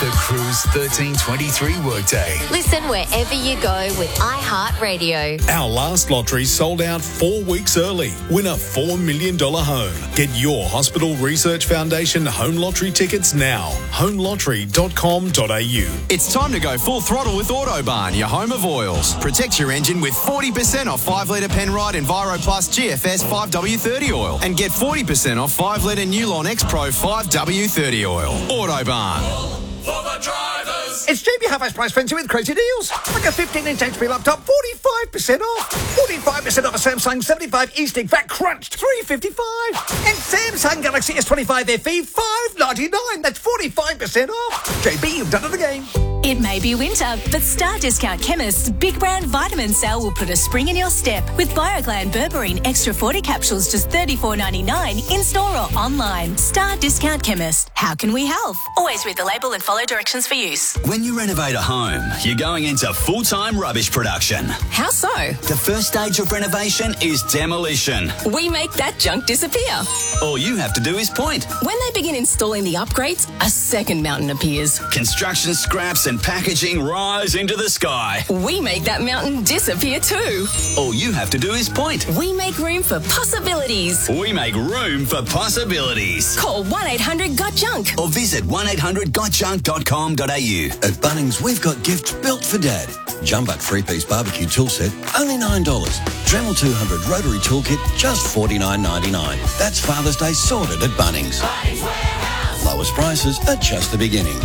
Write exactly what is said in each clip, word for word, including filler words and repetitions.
The Cruise thirteen twenty-three workday. Listen wherever you go with iHeartRadio. Our last lottery sold out four weeks early. Win a four million dollars home. Get your Hospital Research Foundation home lottery tickets now. home lottery dot com dot a u. It's time to go full throttle with Autobarn, your home of oils. Protect your engine with forty percent off five litre Penrite Enviro Plus G F S five W thirty oil. And get forty percent off five litre Newlon X Pro five W thirty oil. Autobarn. For the drivers. It's J B Half Price Frenzy with crazy deals. Like a fifteen inch H P laptop, forty-five percent off. forty-five percent off a Samsung seventy-five E-Stick VAT crunched, three fifty-five. And Samsung Galaxy S twenty-five F E, five ninety-nine. That's forty-five percent off. J B, you've done it again. It may be winter, but Star Discount Chemist's Big Brand Vitamin Sale will put a spring in your step with BioGland Berberine Extra forty capsules just thirty-four ninety-nine in-store or online. Star Discount Chemist. How can we help? Always read the label and follow directions for use. When you renovate a home, you're going into full-time rubbish production. How so? The first stage of renovation is demolition. We make that junk disappear. All you have to do is point. When they begin installing the upgrades, a second mountain appears. Construction scraps and packaging rise into the sky. We make that mountain disappear too. All you have to do is point. We make room for possibilities. We make room for possibilities. Call one eight hundred got junk or visit one eight hundred got junk dot com dot a u. At Bunnings, we've got gifts built for Dad. Jumbuck three-piece barbecue tool set, only nine dollars. Dremel two hundred rotary toolkit, just forty-nine ninety-nine. That's Father's Day sorted at Bunnings. Lowest prices are just the beginning.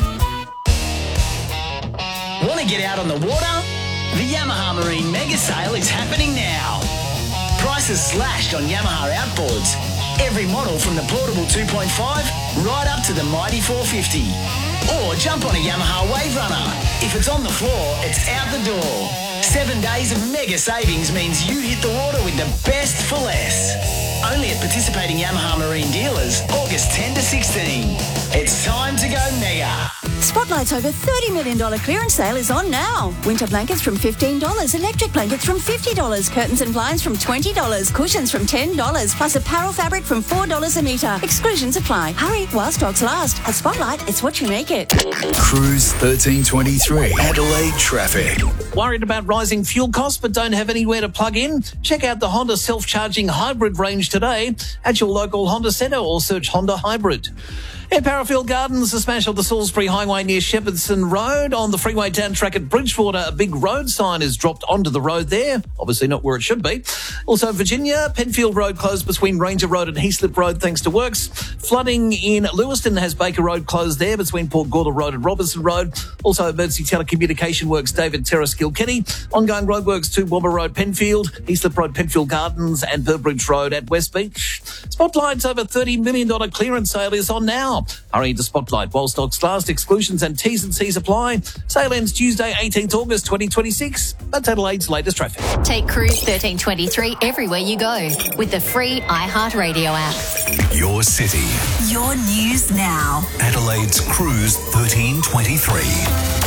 Want to get out on the water? The Yamaha Marine Mega Sale is happening now. Prices slashed on Yamaha outboards. Every model from the portable two point five right up to the mighty four fifty. Or jump on a Yamaha Wave Runner. If it's on the floor, it's out the door. Seven days of mega savings means you hit the water with the best for less. Only at participating Yamaha Marine dealers, August tenth to sixteenth. It's time to go mega. Spotlight's over thirty million dollars clearance sale is on now. Winter blankets from fifteen dollars, electric blankets from fifty dollars, curtains and blinds from twenty dollars, cushions from ten dollars, plus apparel fabric from four dollars a metre. Exclusions apply. Hurry while stocks last. At Spotlight, it's what you make it. Cruise thirteen twenty-three. Adelaide traffic. Worried about rising fuel costs but don't have anywhere to plug in? Check out the Honda self-charging hybrid range today at your local Honda Centre or search Honda Hybrid. At Parafield Gardens, a smash of the Salisbury Highway near Shepherdson Road. On the freeway down track at Bridgewater, a big road sign is dropped onto the road there. Obviously not where it should be. Also, Virginia, Penfield Road closed between Ranger Road and Heaslip Road thanks to works. Flooding in Lewiston has Baker Road closed there between Port Gorda Road and Robertson Road. Also, emergency telecommunication works, David Terrace, Kilkenny. Ongoing roadworks to Wobber Road, Penfield, Heaslip Road, Penfield Gardens and Burbridge Road at West Beach. Spotlight's over thirty million dollars clearance sale is on now. Hurry into Spotlight while stocks last. Exclusions and T's and C's apply. Sale ends Tuesday, eighteenth August twenty twenty-six. That's Adelaide's latest traffic. Take Cruise thirteen twenty-three everywhere you go with the free iHeartRadio app. Your city. Your news now. Adelaide's Cruise thirteen twenty-three.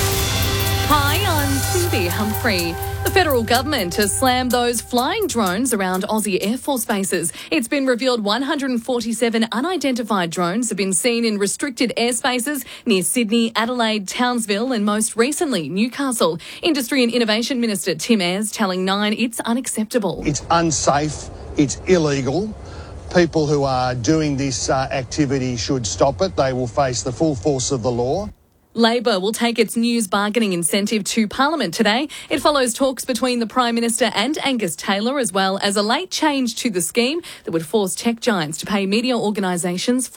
Hi, I'm Cindy Humphrey. The federal government has slammed those flying drones around Aussie Air Force bases. It's been revealed one hundred forty-seven unidentified drones have been seen in restricted airspaces near Sydney, Adelaide, Townsville and most recently Newcastle. Industry and Innovation Minister Tim Ayres telling Nine it's unacceptable. It's unsafe, it's illegal. People who are doing this uh, activity should stop it. They will face the full force of the law. Labor will take its news bargaining incentive to Parliament today. It follows talks between the Prime Minister and Angus Taylor, as well as a late change to the scheme that would force tech giants to pay media organisations